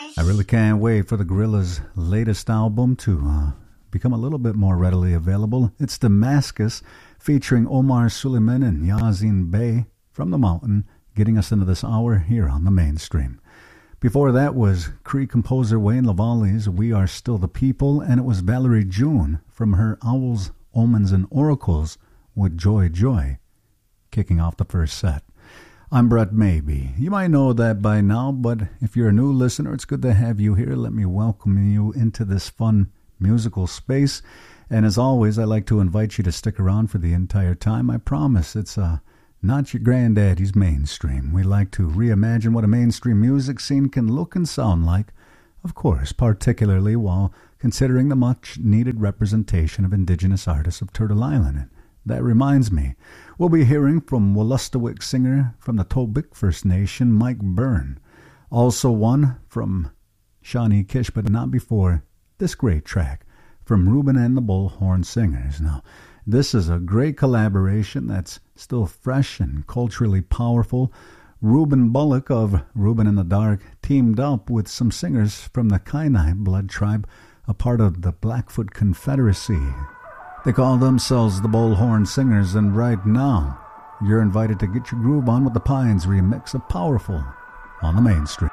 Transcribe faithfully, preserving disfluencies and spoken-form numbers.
I really can't wait for the Gorillaz' latest album to uh, become a little bit more readily available. It's Damascus, featuring Omar Suleiman and Yazin Bey from the Mountain, getting us into this hour here on the Mainstream. Before that was Cree composer Wayne Lavallee's We Are Still the People, and it was Valerie June from her Owls, Omens, and Oracles with Joy Joy, kicking off the first set. I'm Brett Maybe. You might know that by now, but if you're a new listener, it's good to have you here. Let me welcome you into this fun musical space. And as always, I like to invite you to stick around for the entire time. I promise it's uh, not your granddaddy's mainstream. We like to reimagine what a mainstream music scene can look and sound like, of course, particularly while considering the much-needed representation of indigenous artists of Turtle Island. And that reminds me, we'll be hearing from Wolastoqiyik singer from the Tobique First Nation, Mike Byrne. Also one from Shawnee Kish, but not before this great track from Reuben and the Bullhorn Singers. Now, this is a great collaboration that's still fresh and culturally powerful. Reuben Bullock of Reuben in the Dark teamed up with some singers from the Kainai blood tribe, a part of the Blackfoot Confederacy. They call themselves the Bullhorn Singers, and right now, you're invited to get your groove on with the Pines remix of Powerful on the Mainstream.